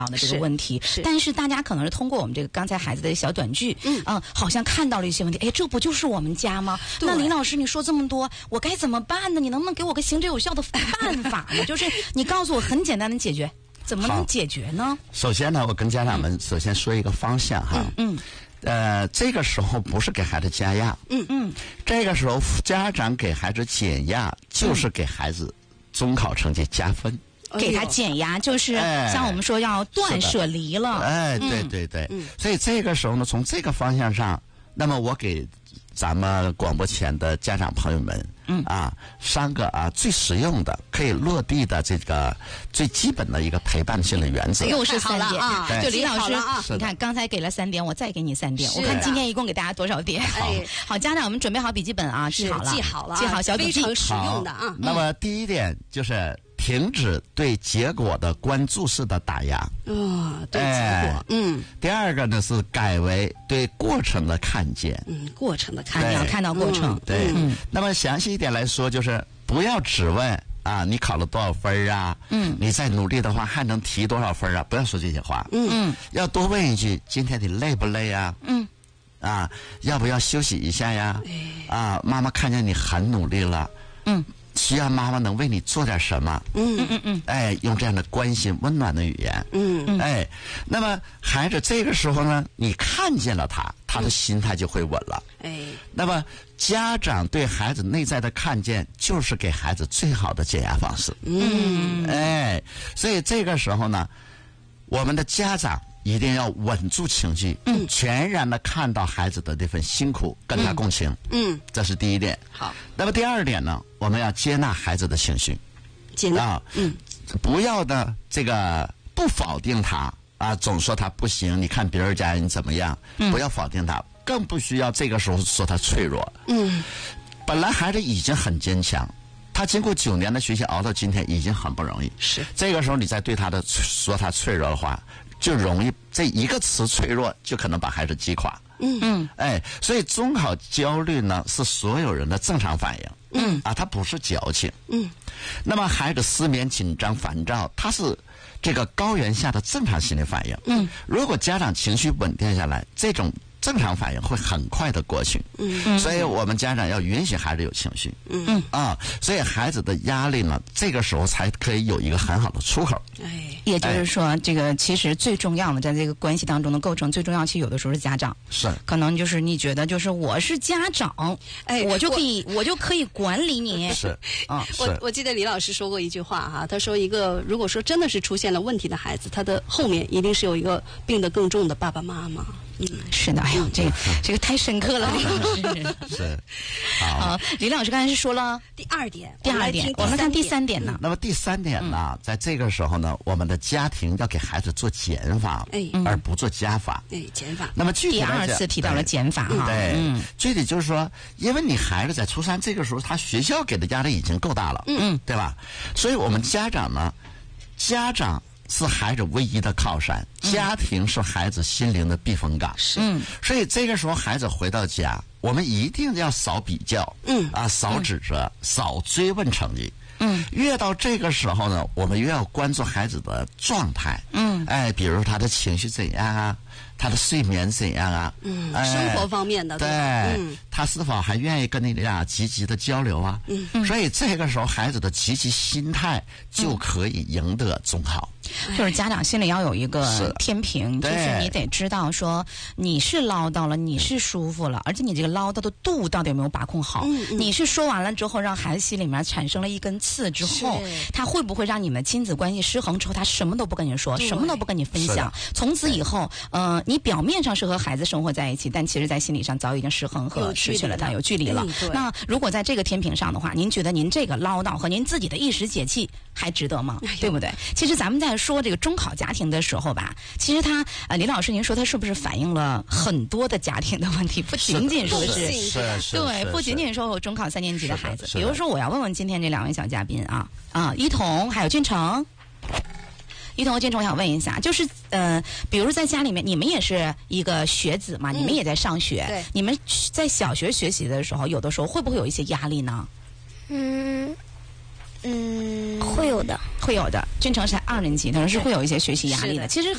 的这个问题，但是大家可能是通过我们这个刚才孩子的小短剧，好像看到了一些问题。哎，这不就是我们家吗？那林老师，你说这么多，我该怎么办呢？你能不能给我个行之有效的办法呢？就是你告诉我很简单的解决，怎么能解决呢？ 首先呢，我跟家长们首先说一个方向哈。这个时候不是给孩子加压，这个时候家长给孩子减压，就是给孩子中考成绩加分。 给他减压，就是像我们说要断舍离了。 对。所以这个时候呢，从这个方向上，那么我给咱们广播前的家长朋友们，三个最实用的、可以落地的这个最基本的一个陪伴性的原则。 又是3点啊！ 就李老师，你看刚才给了3点，我再给你3点。我看今天一共给大家多少点？好，家长，我们准备好笔记本啊，记好了，记好小笔记， 非常实用的啊。 那么第一点就是停止对结果的关注式的打压。 对结果。 第二个呢是改为对过程的看见。 过程的看见， 要看到过程。 对。那么详细一点来说，就是不要只问你考了多少分啊？你再努力的话还能提多少分啊？不要说这些话。要多问一句：今天你累不累啊？要不要休息一下呀？妈妈看见你很努力了。需要妈妈能为你做点什么？用这样的关心、温暖的语言。那么孩子这个时候呢，你看见了他的心态就会稳了。那么家长对孩子内在的看见，就是给孩子最好的减压方式。所以这个时候呢，我们的家长一定要稳住情绪，全然的看到孩子的这份辛苦，跟他共情。这是第一点。 好。 那么第二点呢，我们要接纳孩子的情绪， 接纳。 不要呢这个不否定他总说他不行，你看别人家人怎么样，不要否定他，更不需要这个时候说他脆弱。本来孩子已经很坚强，他经过9年的学习熬到今天已经很不容易。 是。 这个时候你再对他的说他脆弱的话，就容易这一个词脆弱就可能把孩子击垮。所以中考焦虑呢是所有人的正常反应。它不是矫情。那么孩子失眠、紧张、烦躁，它是这个高原下的正常心理反应。如果家长情绪稳定下来，这种正常反应会很快的过去。所以我们家长要允许孩子有情绪。所以孩子的压力呢，这个时候才可以有一个很好的出口。 也就是说，这个其实最重要的，在这个关系当中的构成最重要，其实有的时候是家长。 是。 可能就是你觉得，就是我是家长，我就可以管理你。 是。 我记得李老师说过一句话哈，他说如果说真的是出现了问题的孩子，他的后面一定是有一个病得更重的爸爸妈妈。 是的，哎呦，这个太深刻了，李老师。 是。 好，李老师刚才是说了第二点， 我们看第3点呢。 那么第3点呢，在这个时候呢，我们的家庭要给孩子做减法，而不做加法。 减法。 那么具体第2次提到了减法哈。 具体就是说，因为你孩子在初3这个时候，他学校给的压力已经够大了，对吧？所以我们家长是孩子唯一的靠山，家庭是孩子心灵的避风港。所以这个时候孩子回到家，我们一定要少比较，少指责，少追问成绩。越到这个时候呢，我们越要关注孩子的状态。比如他的情绪怎样啊，他的睡眠怎样啊， 生活方面的。 对。他是否还愿意跟你俩积极的交流啊？所以这个时候孩子的积极心态就可以赢得中考。 就是家长心里要有一个天平，就是你得知道说你是唠叨了，你是舒服了，而且你这个唠叨的度到底有没有把控好？你是说完了之后让孩子心里面产生了一根刺之后，他会不会让你们亲子关系失衡之后，他什么都不跟你说，什么都不跟你分享？从此以后，你表面上是和孩子生活在一起，但其实在心理上早已经失衡和失去了他有距离了。那如果在这个天平上的话，您觉得您这个唠叨和您自己的一时解气还值得吗？对不对？其实咱们在说这个中考家庭的时候吧，其实他李老师您说他是不是反映了很多的家庭的问题？不仅仅说是对，不仅仅说有中考3年级的孩子。比如说我要问问今天这2位小嘉宾一彤还有俊成。一彤和俊成，我想问一下，就是比如在家里面，你们也是一个学子嘛，你们也在上学，你们在小学学习的时候，有的时候会不会有一些压力呢？ 会有的。 会有的。君成是2年级，他说是会有一些学习压力的。 是的其实